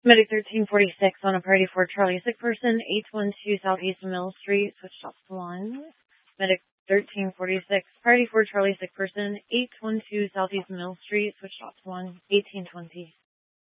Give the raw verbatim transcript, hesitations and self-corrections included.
Medic thirteen forty-six on a party for Charlie, sick person, eight one two Southeast Mill Street, switch off to one. Medic thirteen forty-six, party for Charlie, sick person, eight one two Southeast Mill Street, switch off to one, eighteen twenty.